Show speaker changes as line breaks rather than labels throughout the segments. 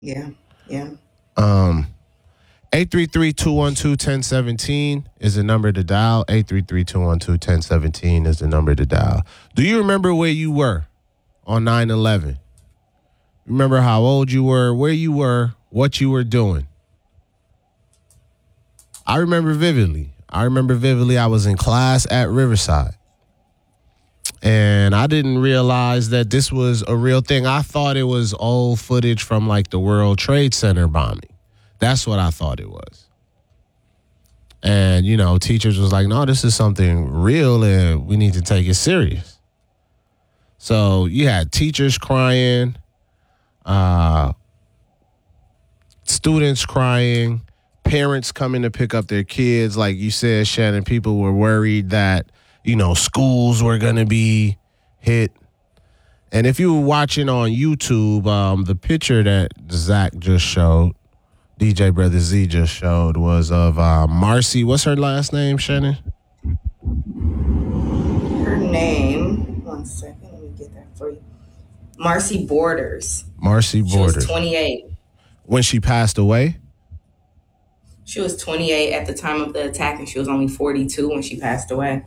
Yeah. Yeah.
833-212-1017 is the number to dial. 833-212-1017 is the number to dial. Do you remember where you were on 9/11? Remember how old you were, where you were, what you were doing? I remember vividly. I was in class at Riverside. And I didn't realize that this was a real thing. I thought it was old footage from like the World Trade Center bombing. That's what I thought it was. And, teachers was like, no, this is something real and we need to take it serious. So you had teachers crying, students crying, parents coming to pick up their kids. Like you said, Shannon, people were worried that, schools were going to be hit. And if you were watching on YouTube, the picture that Zach just showed, DJ Brother Z just showed, was of Marcy. What's her last name, Shannon?
Her name, one second, let me get that for you. Marcy Borders.
Marcy Borders.
She was 28.
When she passed away?
She was 28 at the time of the attack, and she was only 42 when she passed away.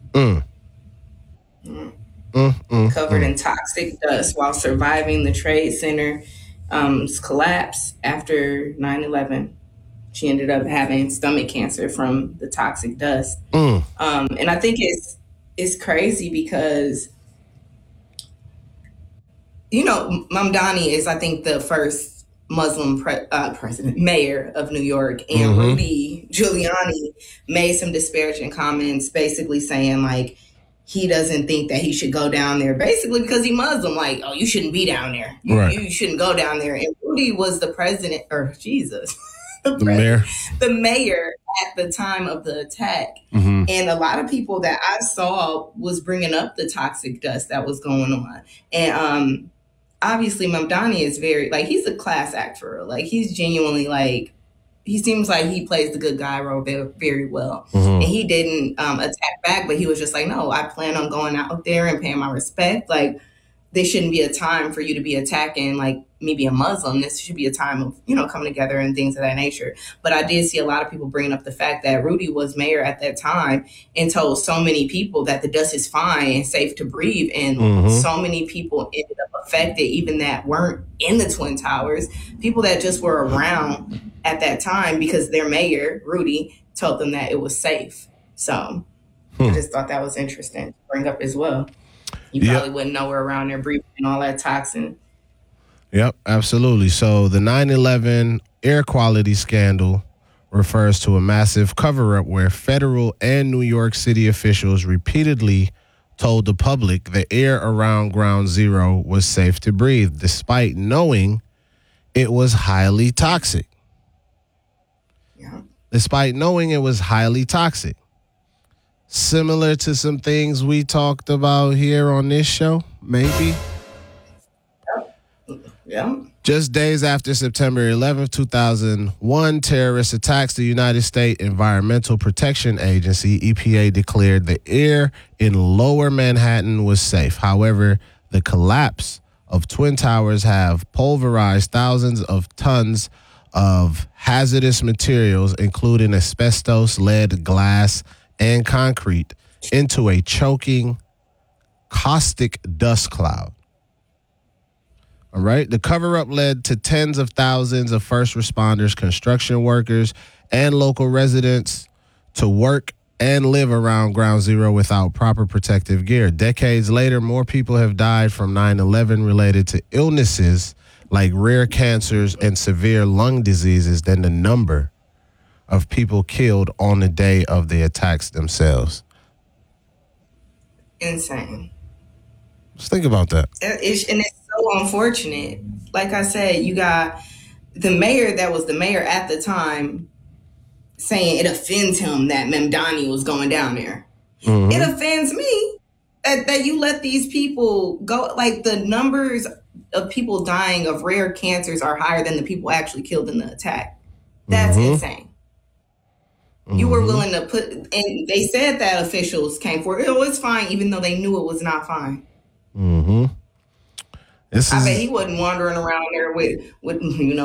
Covered in toxic dust while surviving the Trade Center collapse after 9/11. She ended up having stomach cancer from the toxic dust. And I think it's crazy because, Mamdani is, I think, the first Muslim mayor of New York. And Rudy Giuliani made some disparaging comments basically saying, like, he doesn't think that he should go down there, basically because he's Muslim. Like, oh, you shouldn't be down there. You shouldn't go down there. And Rudy was the president, or Jesus, the mayor at the time of the attack. And a lot of people that I saw was bringing up the toxic dust that was going on. And obviously, Mamdani is very, like, he's a class act for real. Like, he's genuinely, like, he seems like he plays the good guy role very, very well. And he didn't attack back, but he was just like, no, I plan on going out there and paying my respect. Like, there shouldn't be a time for you to be attacking, like, maybe a Muslim. This should be a time of, coming together and things of that nature. But I did see a lot of people bringing up the fact that Rudy was mayor at that time and told so many people that the dust is fine and safe to breathe. And so many people ended up affected, even that weren't in the Twin Towers, people that just were around at that time because their mayor, Rudy, told them that it was safe. So I just thought that was interesting to bring up as well. You probably wouldn't know we're around there breathing all that toxin.
Yep, absolutely. So the 9/11 air quality scandal refers to a massive cover-up where federal and New York City officials repeatedly told the public the air around Ground Zero was safe to breathe, despite knowing it was highly toxic.
Yeah.
Despite knowing it was highly toxic. Similar to some things we talked about here on this show, maybe.
Yeah.
Just days after September 11th, 2001, terrorist attacks, the United States Environmental Protection Agency, EPA, declared the air in lower Manhattan was safe. However, the collapse of Twin Towers have pulverized thousands of tons of hazardous materials, including asbestos, lead, glass, and concrete, into a choking, caustic dust cloud. All right. The cover-up led to tens of thousands of first responders, construction workers, and local residents to work and live around Ground Zero without proper protective gear. Decades later, more people have died from 9/11 related to illnesses like rare cancers and severe lung diseases than the number of people killed on the day of the attacks themselves.
Insane.
Just think about that.
And it's so unfortunate. Like I said, you got the mayor that was the mayor at the time saying it offends him that Mamdani was going down there. It offends me that you let these people go. Like, the numbers of people dying of rare cancers are higher than the people actually killed in the attack. That's insane. You were willing to put, and they said that officials came forward. It was fine, even though they knew it was not fine. I bet he wasn't wandering around there with